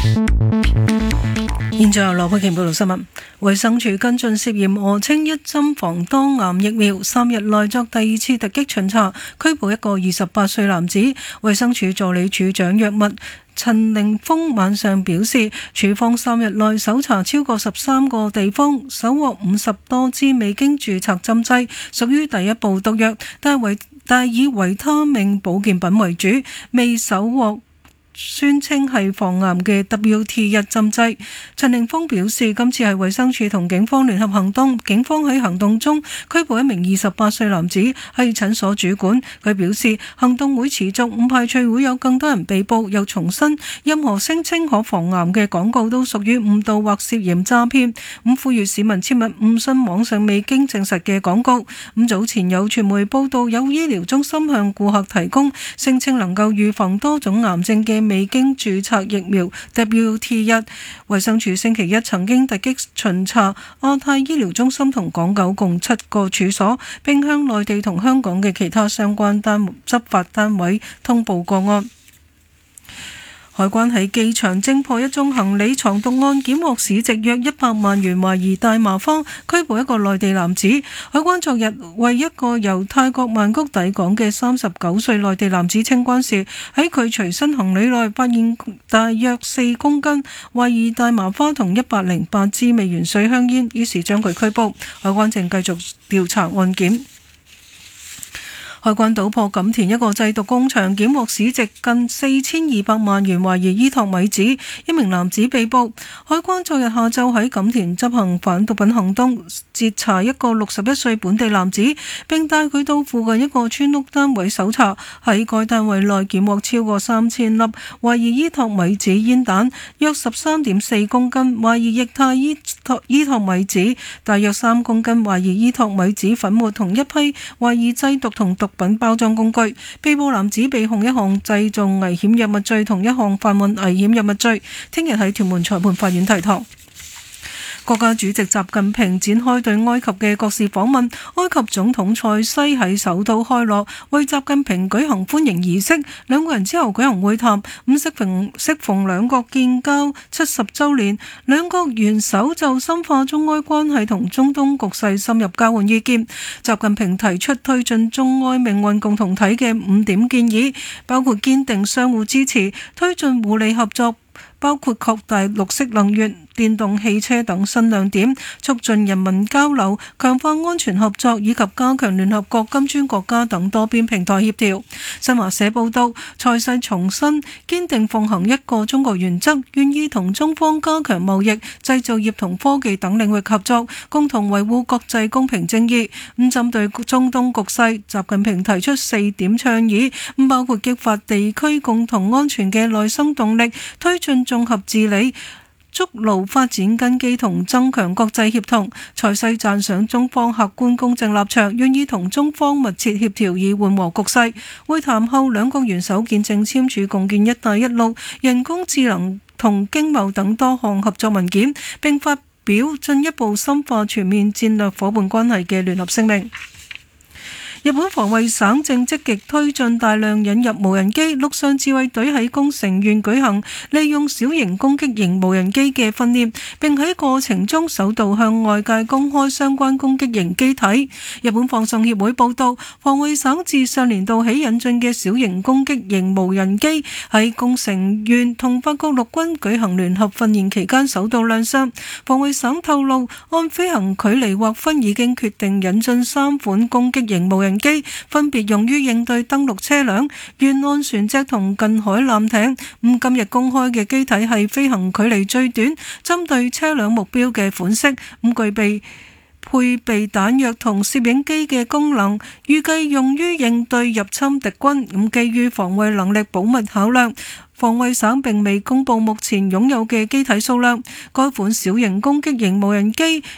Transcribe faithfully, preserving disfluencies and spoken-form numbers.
現在由羅佩瓊報道新聞。衛生署跟進涉嫌訛稱一針防多癌疫苗，三日內作第二次突擊巡查，拘捕一個二十八歲男子。衛生署助理署長藥物陳凌峰晚上表示，署方三日內搜查超過十三個地方，搜獲五十多支未經註冊針劑，屬於第一部毒藥，但係但以維他命保健品為主，未搜獲宣稱係防癌嘅 W T 一 針劑。陳凌峰表示，今次係衛生署同警方聯合行動，警方喺行動中拘捕一名二十八歲男子，係診所主管。佢表示行動會持續，唔排除會有更多人被捕。又重申，任何聲稱可防癌嘅廣告都屬於誤導或涉嫌詐騙。咁呼籲市民切勿誤信網上未經證實嘅廣告。咁早前有傳媒報道，有醫療中心向顧客提供聲稱能夠預防多種癌症嘅未經註冊疫苗 W T 一。衛生署星期一曾經突擊巡查亞太醫療中心同港九共七個處所，並向內地同香港嘅其他相關單執法單位通報個案。海關喺機場偵破一宗行李藏毒案，檢獲市值約一百萬元懷疑大麻花，拘捕一個內地男子。海關昨日為一個由泰國曼谷抵港嘅三十九歲內地男子清關時，喺佢隨身行李內發現大約四公斤懷疑大麻花同一百零八支未完稅香煙，於是將佢拘捕。海關正繼續調查案件。海關搗破錦田一個製毒工場，檢獲市值近四千二百萬元懷疑依托米紙，一名男子被捕。海關昨日下晝喺錦田執行反毒品行動，截查一個六十一歲本地男子，並帶佢到附近一個村屋單位搜查，喺該單位內檢獲超過三千粒懷疑依托米紙煙彈，約十三點四公斤懷疑液態依托依托米紙，大約三公斤懷疑依托米紙粉末同一批懷疑製毒同毒品包裝工具。被捕男子被控一項製造危險藥物罪同一項販運危險藥物罪，聽日喺屯門裁判法院提堂。國家主席習近平展開對埃及嘅國事訪問，埃及總統塞西喺首都開羅為習近平舉行歡迎儀式，兩個人之後舉行會談。咁適逢適逢兩國建交七十週年，兩國元首就深化中埃關係同中東局勢深入交換意見。習近平提出推進中埃命運共同體嘅五點建議，包括堅定相互支持，推進互利合作，包括擴大綠色能源、電動汽車等新亮點，促進人民交流，強化安全合作，以及加強聯合國金磚國家等多邊平台協調。新華社報道，塞西重申堅定奉行一個中國原則，願意同中方加強貿易、製造業同科技等領域合作，共同維護國際公平正義。咁針對中東局勢，習近平提出四點倡議，包括激發地區共同安全嘅內生動力，推進綜合治理，築牢發展根基同增強國際協同。塞西讚賞中方客觀公正立場，願意同中方密切協調以緩和局勢。會談後，兩國元首見證簽署共建「一帶一路」、人工智能同經貿等多項合作文件，並發表進一步深化全面戰略夥伴關係嘅聯合聲明。日本防衛省正積極推進大量引入無人機，陸上自衛隊喺宮城縣舉行利用小型攻擊型無人機嘅訓練，並喺過程中首度向外界公開相關攻擊型機體。日本放送協會報道，防衛省自上年度起引進嘅小型攻擊型無人機喺宮城縣同法國陸軍舉行聯合訓練期間首度亮相。防衛省透露，按飛行距離劃分已經決定引進三款攻擊型無人機，分別用於應對登陸車輛、沿岸船隻同近海艦艇。咁今日公開嘅機體係飛行距離最短、針對車輛目標嘅款式，咁具備配備彈藥同攝影機嘅功能，預計用於應對入侵敵軍。咁基於防衛能力保密考量，防衛省並未公布目前擁有嘅機體數量。該款小型攻擊型無人機